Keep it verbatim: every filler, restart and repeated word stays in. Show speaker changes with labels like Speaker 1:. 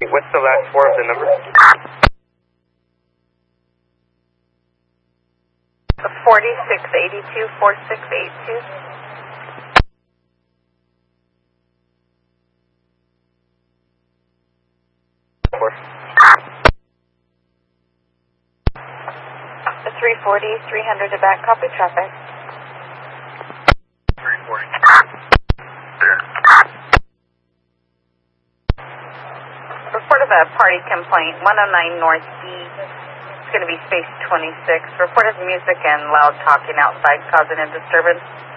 Speaker 1: What's the last four of the number?
Speaker 2: forty-six eighty-two, forty-six eighty-two.
Speaker 1: Four.
Speaker 2: The three forty, three hundred to back, copy traffic.
Speaker 1: three forty.
Speaker 2: Report of a party complaint, one oh nine North D. It's going to be space twenty-six. Report of music and loud talking outside causing a disturbance.